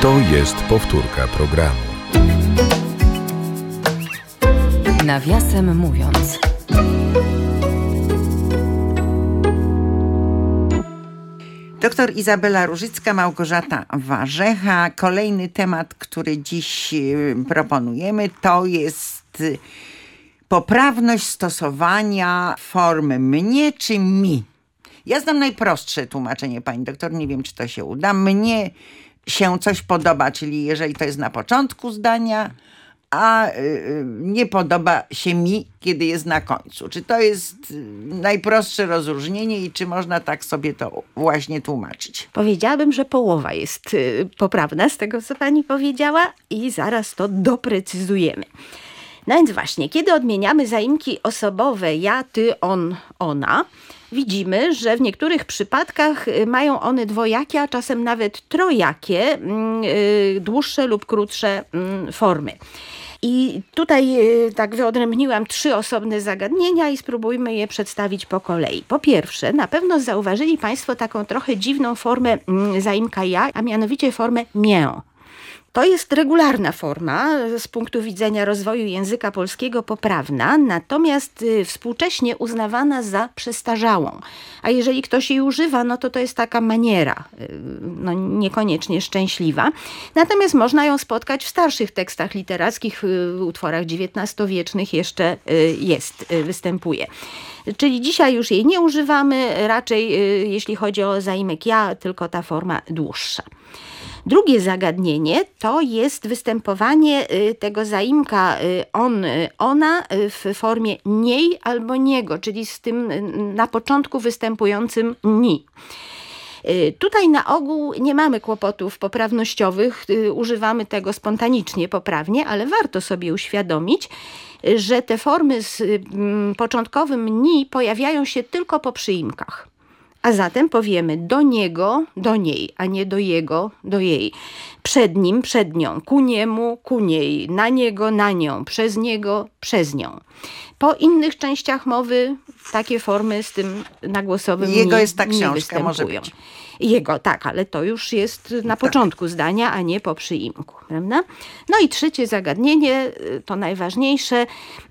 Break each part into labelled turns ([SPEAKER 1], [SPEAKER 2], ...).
[SPEAKER 1] To jest powtórka programu.
[SPEAKER 2] Nawiasem mówiąc.
[SPEAKER 3] Doktor Izabela Różycka, Małgorzata Warzecha. Kolejny temat, który dziś proponujemy, to jest poprawność stosowania formy mnie czy mi. Ja znam najprostsze tłumaczenie, pani doktor, nie wiem, czy to się uda. Mnie się coś podoba, czyli jeżeli to jest na początku zdania, a nie podoba się mi, kiedy jest na końcu. Czy to jest najprostsze rozróżnienie i czy można tak sobie to właśnie tłumaczyć?
[SPEAKER 4] Powiedziałabym, że połowa jest poprawna z tego, co pani powiedziała i zaraz to doprecyzujemy. No więc właśnie, kiedy odmieniamy zaimki osobowe ja, ty, on, ona, widzimy, że w niektórych przypadkach mają one dwojakie, a czasem nawet trojakie, dłuższe lub krótsze formy. I tutaj tak wyodrębniłam 3 osobne zagadnienia i spróbujmy je przedstawić po kolei. Po pierwsze, na pewno zauważyli państwo taką trochę dziwną formę zaimka ja, a mianowicie formę mię. To jest regularna forma, z punktu widzenia rozwoju języka polskiego poprawna, natomiast współcześnie uznawana za przestarzałą. A jeżeli ktoś jej używa, no to jest taka maniera, no niekoniecznie szczęśliwa. Natomiast można ją spotkać w starszych tekstach literackich, utworach XIX-wiecznych jeszcze występuje. Czyli dzisiaj już jej nie używamy, raczej jeśli chodzi o zaimek ja, tylko ta forma dłuższa. Drugie zagadnienie to jest występowanie tego zaimka on, ona w formie niej albo niego, czyli z tym na początku występującym ni. Tutaj na ogół nie mamy kłopotów poprawnościowych, używamy tego spontanicznie, poprawnie, ale warto sobie uświadomić, że te formy z początkowym ni pojawiają się tylko po przyimkach. A zatem powiemy do niego, do niej, a nie do jego, do jej. Przed nim, przed nią, ku niemu, ku niej, na niego, na nią, przez niego, przez nią. Po innych częściach mowy takie formy z tym nagłosowym
[SPEAKER 3] jego
[SPEAKER 4] nie,
[SPEAKER 3] jest ta książka,
[SPEAKER 4] nie występują.
[SPEAKER 3] może być.
[SPEAKER 4] Jego, tak, ale to już jest na początku zdania, a nie po przyimku, prawda? No i trzecie zagadnienie, to najważniejsze.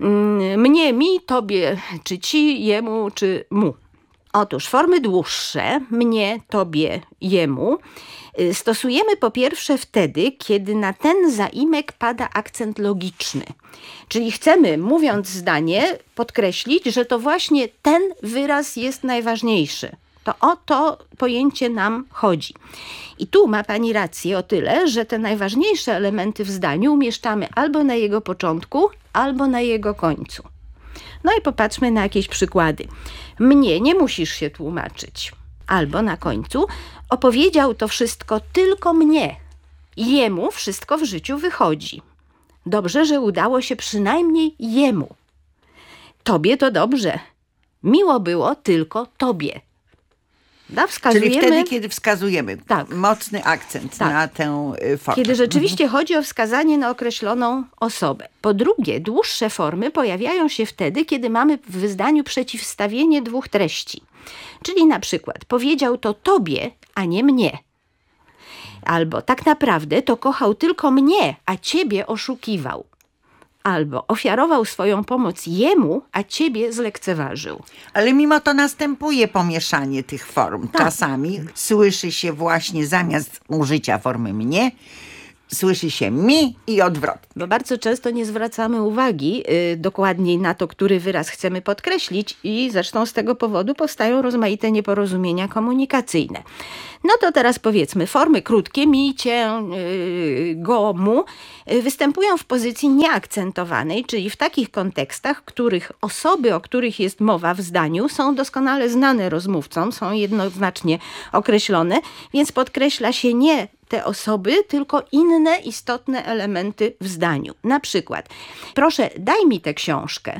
[SPEAKER 4] Mnie, mi, tobie, czy ci, jemu, czy mu. Otóż formy dłuższe, mnie, tobie, jemu, stosujemy po pierwsze wtedy, kiedy na ten zaimek pada akcent logiczny. Czyli chcemy, mówiąc zdanie, podkreślić, że to właśnie ten wyraz jest najważniejszy. To o to pojęcie nam chodzi. I tu ma pani rację o tyle, że te najważniejsze elementy w zdaniu umieszczamy albo na jego początku, albo na jego końcu. No i popatrzmy na jakieś przykłady. Mnie nie musisz się tłumaczyć. Albo na końcu opowiedział to wszystko tylko mnie. Jemu wszystko w życiu wychodzi. Dobrze, że udało się przynajmniej jemu. Tobie to dobrze. Miło było tylko tobie. Wskazujemy,
[SPEAKER 3] czyli wtedy, kiedy wskazujemy mocny akcent
[SPEAKER 4] tak,
[SPEAKER 3] na tę formę.
[SPEAKER 4] Kiedy rzeczywiście chodzi o wskazanie na określoną osobę. Po drugie, dłuższe formy pojawiają się wtedy, kiedy mamy w zdaniu przeciwstawienie 2 treści. Czyli na przykład powiedział to tobie, a nie mnie. Albo tak naprawdę to kochał tylko mnie, a ciebie oszukiwał. Albo ofiarował swoją pomoc jemu, a ciebie zlekceważył.
[SPEAKER 3] Ale mimo to następuje pomieszanie tych form.
[SPEAKER 4] Tak.
[SPEAKER 3] Czasami słyszy się właśnie zamiast użycia formy mnie, słyszy się mi i odwrotnie.
[SPEAKER 4] Bo bardzo często nie zwracamy uwagi dokładniej na to, który wyraz chcemy podkreślić i zresztą z tego powodu powstają rozmaite nieporozumienia komunikacyjne. No to teraz powiedzmy, formy krótkie, mi, cię, go, mu, występują w pozycji nieakcentowanej, czyli w takich kontekstach, których osoby, o których jest mowa w zdaniu, są doskonale znane rozmówcom, są jednoznacznie określone, więc podkreśla się nie te osoby, tylko inne istotne elementy w zdaniu. Na przykład, proszę, daj mi tę książkę.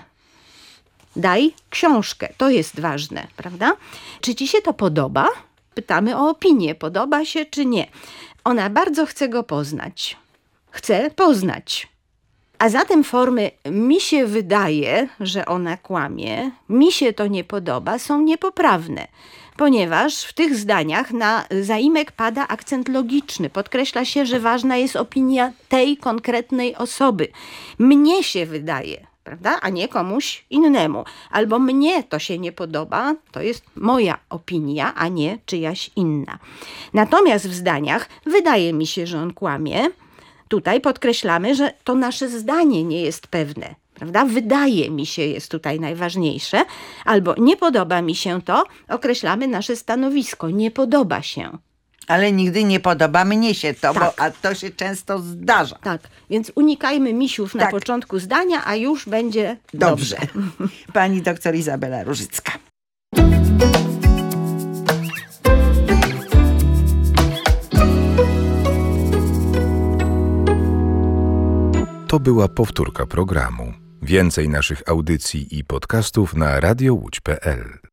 [SPEAKER 4] Daj książkę, to jest ważne, prawda? Czy ci się to podoba? Pytamy o opinię, podoba się czy nie. Ona bardzo chce go poznać. Chce poznać. A zatem formy mi się wydaje, że ona kłamie, mi się to nie podoba, są niepoprawne. ponieważ w tych zdaniach na zaimek pada akcent logiczny. Podkreśla się, że ważna jest opinia tej konkretnej osoby. Mnie się wydaje, prawda, a nie komuś innemu. Albo mnie to się nie podoba, to jest moja opinia, a nie czyjaś inna. Natomiast w zdaniach wydaje mi się, że on kłamie. Tutaj podkreślamy, że to nasze zdanie nie jest pewne. Prawda? Wydaje mi się jest tutaj najważniejsze. Albo nie podoba mi się to, określamy nasze stanowisko. Nie podoba się.
[SPEAKER 3] Ale nigdy nie podoba mnie się to,
[SPEAKER 4] Tak.
[SPEAKER 3] a to się często zdarza.
[SPEAKER 4] Tak, więc unikajmy misiów na
[SPEAKER 3] Tak.
[SPEAKER 4] początku zdania, a już będzie
[SPEAKER 3] Dobrze. Pani doktor Izabela Różycka.
[SPEAKER 1] To była powtórka programu. Więcej naszych audycji i podcastów na radiowłódź.pl.